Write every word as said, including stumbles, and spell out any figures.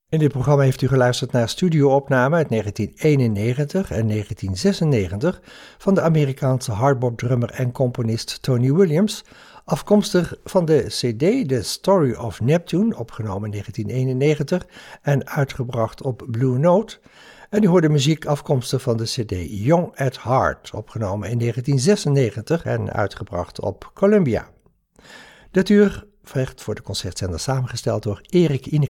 In dit programma heeft u geluisterd naar studio-opnamen uit negentien eenennegentig en negentien zesennegentig van de Amerikaanse hardbop-drummer en componist Tony Williams, afkomstig van de cd The Story of Neptune, opgenomen in negentien eenennegentig en uitgebracht op Blue Note. En u hoorde muziek afkomstig van de cd Young at Heart, opgenomen in negentien zesennegentig en uitgebracht op Columbia. Dit uur werd voor de concertzender samengesteld door Erik Ineke.